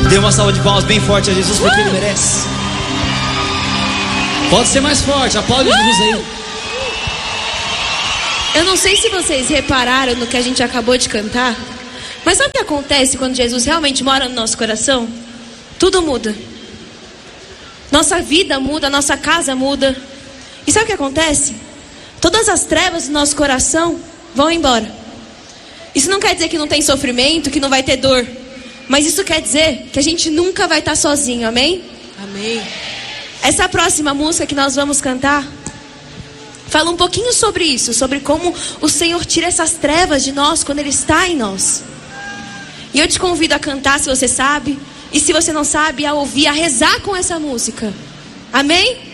Dê uma salva de palmas bem forte a Jesus, porque Ele merece. Pode ser mais forte, aplaude Jesus aí. Eu não sei se vocês repararam no que a gente acabou de cantar, mas sabe o que acontece quando Jesus realmente mora no nosso coração? Tudo muda. Nossa vida muda, nossa casa muda. E sabe o que acontece? Todas as trevas do nosso coração vão embora. Isso não quer dizer que não tem sofrimento, que não vai ter dor, mas isso quer dizer que a gente nunca vai estar sozinho, amém? Amém. Essa próxima música que nós vamos cantar fala um pouquinho sobre isso, sobre como o Senhor tira essas trevas de nós quando Ele está em nós. E eu te convido a cantar se você sabe, e se você não sabe, a ouvir, a rezar com essa música. Amém?